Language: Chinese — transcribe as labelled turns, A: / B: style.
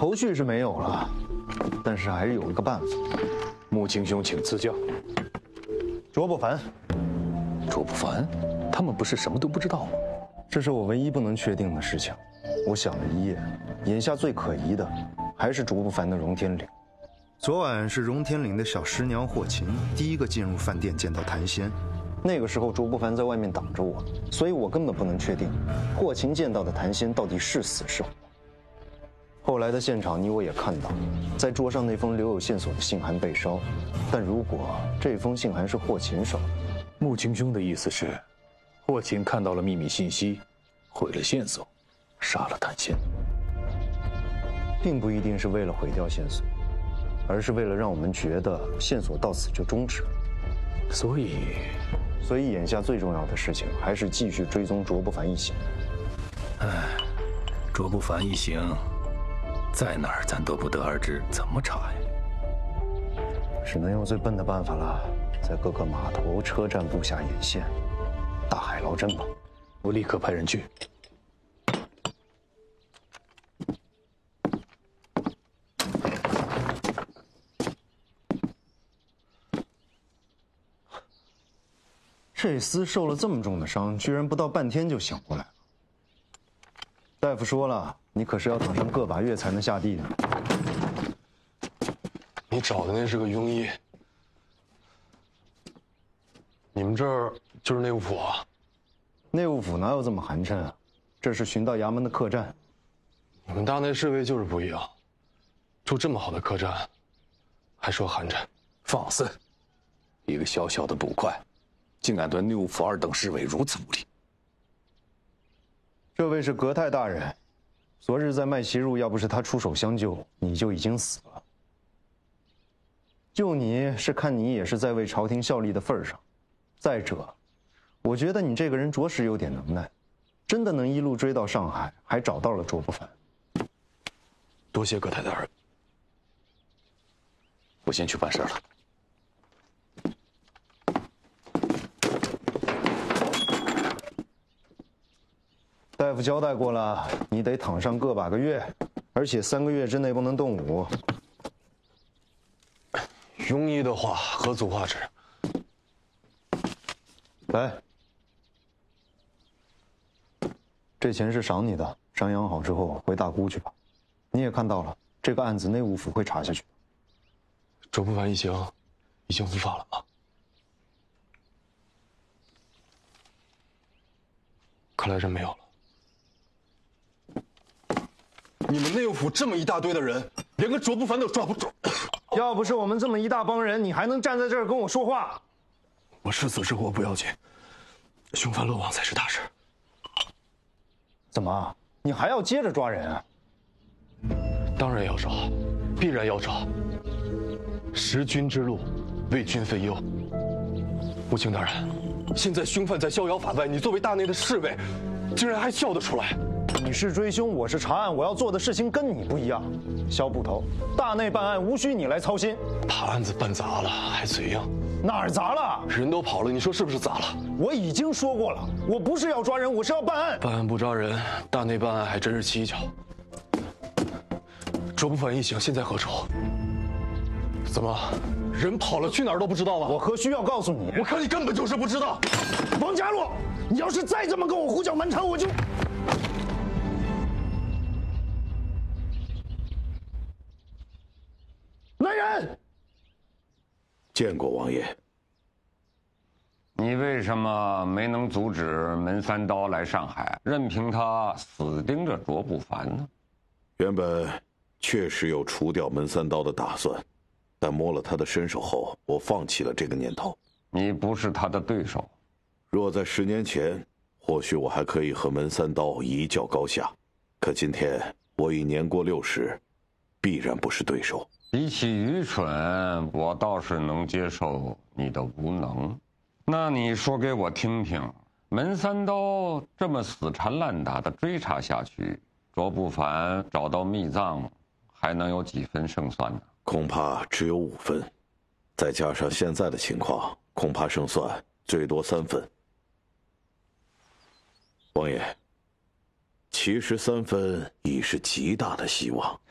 A: 头绪是没有了，但是还是有一个办法。
B: 穆青兄，请赐教。
A: 卓不凡，
B: 卓不凡，他们不是什么都不知道吗？
A: 这是我唯一不能确定的事情。我想了一夜，眼下最可疑的还是卓不凡的荣天岭。昨晚是荣天岭的小师娘霍琴第一个进入饭店见到谭仙，那个时候卓不凡在外面挡着我，所以我根本不能确定霍琴见到的谭仙到底是死是活。后来的现场你我也看到，在桌上那封留有线索的信函被烧，但如果这封信函是霍琴手的，
B: 穆青兄的意思是，霍琴看到了秘密信息，毁了线索，杀了谭仙，
A: 并不一定是为了毁掉线索，而是为了让我们觉得线索到此就终止。
B: 所以
A: 眼下最重要的事情还是继续追踪卓不凡一行。
B: 卓不凡一行在哪儿，咱都不得而知，怎么查呀？
A: 只能用最笨的办法了，在各个码头、车站布下眼线，大海捞针吧。
B: 我立刻派人去。
A: 这厮受了这么重的伤，居然不到半天就醒过来了。大夫说了，你可是要躺上个把月才能下地的。
C: 你找的那是个庸医，你们这儿就是内务府啊？
A: 内务府哪有这么寒碜啊？这是巡道衙门的客栈。
C: 你们大内侍卫就是不一样，住这么好的客栈，还说寒碜？
B: 放肆！一个小小的捕快，竟敢对内务府2等侍卫如此无礼。
A: 这位是格泰大人，昨日在麦其入，要不是他出手相救，你就已经死了。救你是看你也是在为朝廷效力的份上，再者，我觉得你这个人着实有点能耐，真的能一路追到上海，还找到了卓不凡。
C: 多谢格泰大人，
B: 我先去办事了。
A: 大夫交代过了，你得躺上个把个月，而且3个月之内不能动武。
C: 庸医的话何足挂齿。
A: 来，这钱是赏你的，伤养好之后回大姑去吧。你也看到了，这个案子内务府会查下去。
C: 卓不凡一行已经伏法了吗？看来真没有了。你们内务府这么一大堆的人，连个卓不凡都抓不住。
A: 要不是我们这么一大帮人，你还能站在这儿跟我说话？
C: 我是死是活不要紧，凶犯落网才是大事。
A: 怎么，你还要接着抓人啊？
C: 当然要抓，必然要抓。识君之路，为君非忧。穆青大人，现在凶犯在逍遥法外，你作为大内的侍卫，竟然还笑得出来？
A: 你是追凶，我是查案，我要做的事情跟你不一样。肖捕头，大内办案无需你来操心。
C: 把案子办砸了还嘴硬？
A: 哪儿砸了？
C: 人都跑了，你说是不是砸了？
A: 我已经说过了，我不是要抓人，我是要办案。
C: 办案不抓人，大内办案还真是蹊跷。卓不凡一行现在何处？怎么，人跑了去哪儿都不知道吗？
A: 我何须要告诉你？
C: 我看你根本就是不知道。
A: 王家洛，你要是再这么跟我胡搅蛮缠，我就……来人！
D: 见过王爷。
E: 你为什么没能阻止门三刀来上海，任凭他死盯着卓不凡呢？
D: 原本确实有除掉门三刀的打算，但摸了他的身手后，我放弃了这个念头。
E: 你不是他的对手。
D: 若在10年前，或许我还可以和门三刀一较高下，可今天我已年过60，必然不是对手。
E: 比起愚蠢，我倒是能接受你的无能。那你说给我听听，门三刀这么死缠烂打的追查下去，卓不凡找到密藏，还能有几分胜算呢？
D: 恐怕只有5分，再加上现在的情况，恐怕胜算最多3分。王爷，其实3分已是极大的希望。